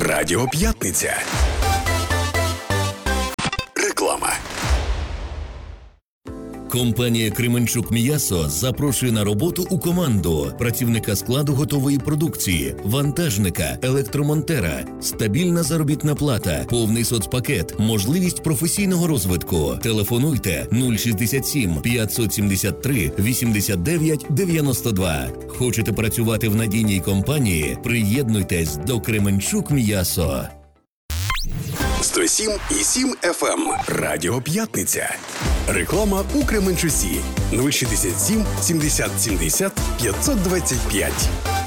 Радіо П'ятниця. Реклама. Компанія «Кременчук М'ясо» запрошує на роботу у команду працівника складу готової продукції, вантажника, електромонтера, стабільна заробітна плата, повний соцпакет, можливість професійного розвитку. Телефонуйте 067 573 89 92. Хочете працювати в надійній компанії? Приєднуйтесь до «Кременчук М'ясо». 107,7 FM. Радіо П'ятниця. Реклама у Кременчуці. 067 70 70 525.